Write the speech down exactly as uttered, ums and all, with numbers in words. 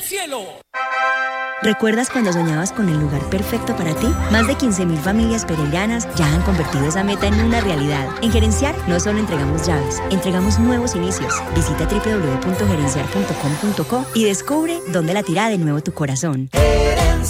cielo. ¿Recuerdas cuando soñabas con el lugar perfecto para ti? Más de quince mil familias pereiranas ya han convertido esa meta en una realidad. En Gerenciar no solo entregamos llaves, entregamos nuevos inicios. Visita doble u doble u doble u punto gerenciar punto com punto co y descubre dónde latirá de nuevo tu corazón.